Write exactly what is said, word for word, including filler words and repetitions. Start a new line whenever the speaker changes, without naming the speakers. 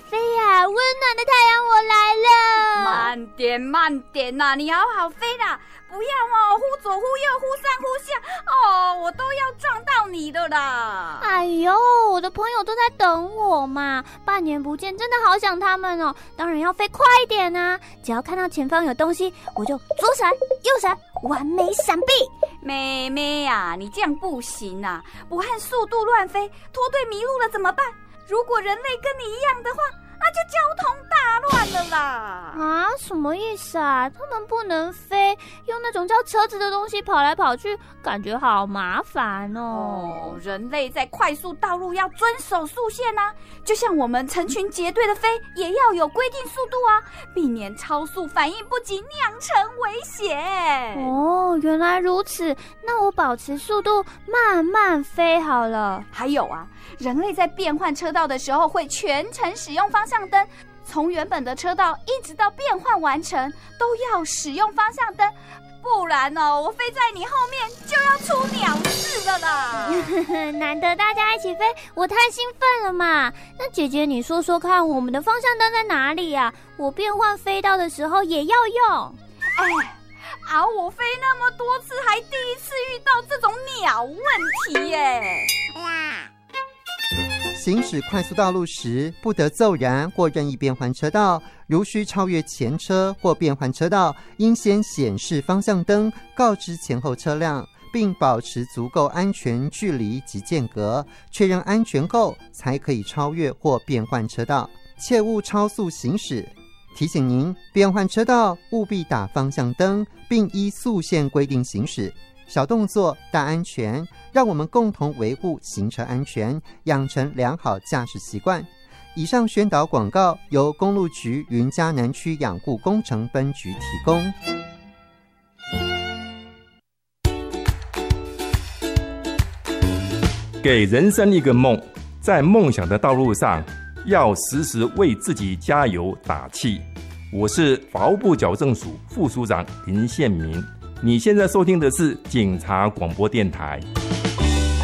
飞呀，温暖的太阳我来了。
慢点慢点啊，你好好飞啦，不要哦，忽左忽右，忽上忽下，哦，我都要撞到你的啦。
哎呦，我的朋友都在等我嘛，半年不见，真的好想他们哦。当然要飞快一点啊，只要看到前方有东西，我就左闪右闪，完美闪避。
妹妹啊，你这样不行啊，不和速度乱飞，脱队迷路了怎么办？如果人类跟你一样的话，那就交通大乱了啦！
啊，什么意思啊？他们不能飞，用那种叫车子的东西跑来跑去，感觉好麻烦哦。
哦，人类在快速道路要遵守速线啊，就像我们成群结队的飞，也要有规定速度啊，避免超速反应不及酿成危险。
哦，原来如此，那我保持速度慢慢飞好了。
还有啊，人类在变换车道的时候会全程使用方向灯，从原本的车道一直到变换完成都要使用方向灯，不然哦，我飞在你后面就要出鸟事了啦。
难得大家一起飞，我太兴奋了嘛。那姐姐你说说看，我们的方向灯在哪里啊？我变换飞道的时候也要用。
哎，啊，我飞那么多次，还第一次遇到这种鸟问题耶。
行驶快速道路时，不得骤然或任意变换车道。如需超越前车或变换车道，应先显示方向灯，告知前后车辆，并保持足够安全距离及间隔，确认安全后才可以超越或变换车道，切勿超速行驶。提醒您，变换车道务必打方向灯，并依速线规定行驶。小动作大安全，让我们共同维护行车安全，养成良好驾驶习惯。以上宣导广告由公路局云嘉南区养护工程分局提供。
给人生一个梦，在梦想的道路上，要时时为自己加油打气。我是法务部矫正署副署长林宪民。你现在收听的是警察广播电台。